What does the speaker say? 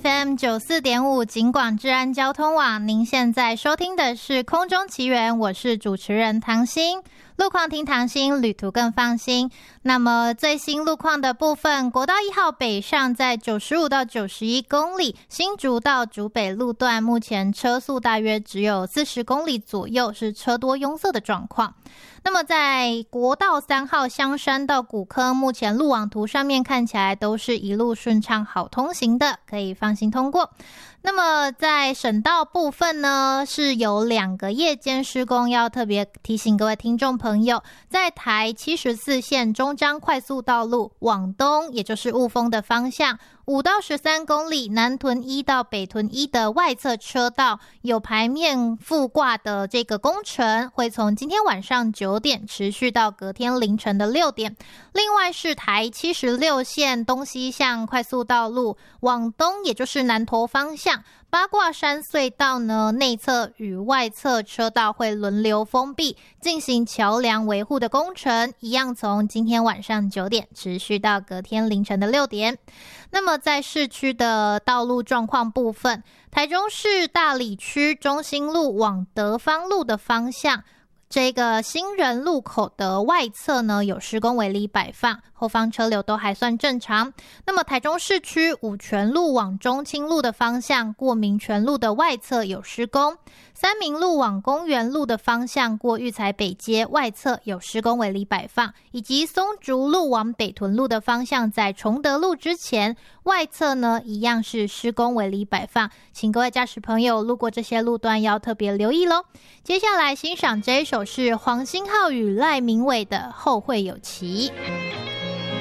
FM 94.5警广治安交通网，您现在收听的是空中奇缘，我是主持人唐心。路况听唐心，旅途更放心。那么最新路况的部分，国道1号北上在95到91公里，新竹到竹北路段目前车速大约只有40公里左右，是车多拥塞的状况。那么在国道3号香山到古坑，目前路网图上面看起来都是一路顺畅好通行的，可以放心通过。那么在省道部分呢，是有2个夜间施工，要特别提醒各位听众朋友，在台74线中彰快速道路往东，也就是雾峰的方向5到13公里，南屯1到北屯1的外侧车道有排面覆挂的这个工程，会从今天晚上9点持续到隔天凌晨的6点。另外是台76线东西向快速道路往东，也就是南投方向八卦山隧道呢，内侧与外侧车道会轮流封闭，进行桥梁维护的工程，一样从今天晚上9点持续到隔天凌晨的6点。那么在市区的道路状况部分，台中市大里区中心路往德芳路的方向，这个新人路口的外侧呢有施工围篱摆放，后方车流都还算正常。那么台中市区五权路往中清路的方向，过民权路的外侧有施工；三民路往公园路的方向，过育才北街外侧有施工围篱摆放，以及松竹路往北屯路的方向，在崇德路之前外侧呢一样是施工围篱摆放，请各位驾驶朋友路过这些路段要特别留意咯。接下来欣赏这一首是黄星浩与赖明伟的《后会有期》。